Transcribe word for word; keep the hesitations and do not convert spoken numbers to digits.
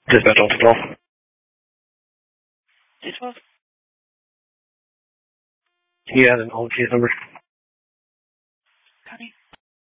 Dispatch on twelve. T twelve? Can you add an old case number?